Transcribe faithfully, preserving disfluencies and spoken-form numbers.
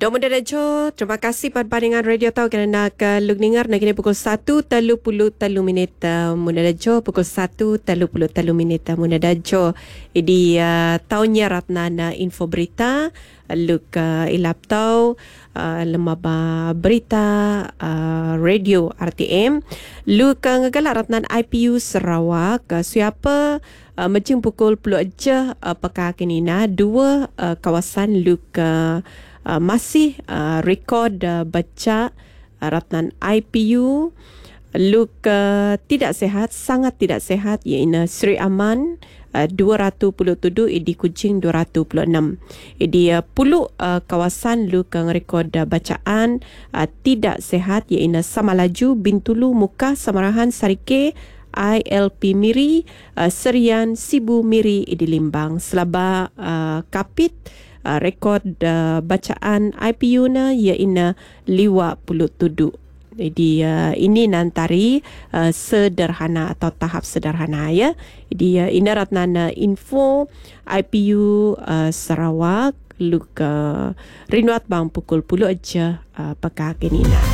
Domo Darajo, terima kasih pada pandangan radio tau kerana ke lug dengar nak kini pukul satu tiga puluh tiga minit Muna Dajo pukul satu tiga puluh tiga minit Muna Dajo. Idi uh, tahunnya Ratnana info berita lug uh, ilap tau uh, lemaba berita uh, radio R T M lug uh, ngagalak Ratnan I P U Sarawak uh, siapa uh, macam pukul puluh aja uh, peka kenina dua uh, kawasan lug uh, Uh, masih uh, rekod uh, baca uh, Ratnan I P U luk uh, tidak sehat, sangat tidak sehat, iaitu Seri Aman uh, dua ratus tujuh, Idi Kuching dua ratus enam. Idi uh, puluh uh, kawasan luk uh, rekod uh, bacaan uh, tidak sehat, iaitu Samalaju, Bintulu, Muka, Samarahan, Sarike, I L P Miri, uh, Serian, Sibu Miri, Idi Limbang. Selaba uh, Kapit Uh, rekod uh, bacaan I P U na iaitu lima puluh tujuh. Jadi uh, ini nantari uh, sederhana atau tahap sederhana ya. Jadi uh, ini Ratnana info I P U uh, Sarawak luk uh, rinuat bang pukul puluh aja uh, peka kenina.